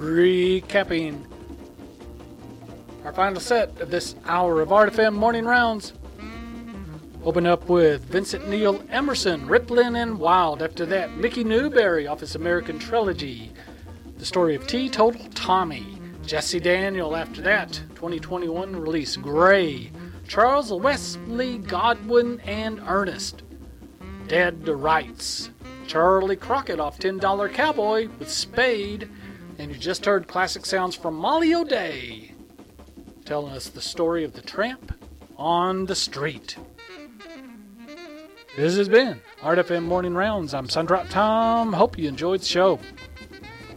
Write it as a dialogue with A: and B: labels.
A: recapping our final set of this hour of Art FM Morning Rounds. Open up with Vincent Neil Emerson, Rippling and Wild. After that, Mickey Newberry off his American Trilogy, The Story of Teetotal Tommy. Jesse Daniel after that, 2021 release, Gray. Charles Wesley Godwin and Ernest, Dead to Rights. Charlie Crockett off $10 Cowboy with Spade. And you just heard classic sounds from Molly O'Day, telling us the story of the tramp on the street. This has been Art FM Morning Rounds. I'm Sundrop Tom. Hope you enjoyed the show.